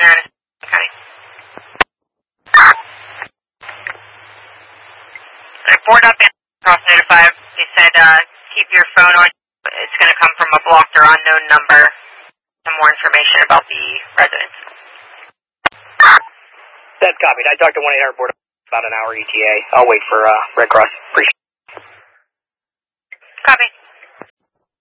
Annis County. Report up across notify. They said keep your phone on. It's going to come from a blocked or unknown number. Some more information about the residents. That's copied. I talked to 1-800 board about an hour ETA. I'll wait for Red Cross. Appreciate it. Copy.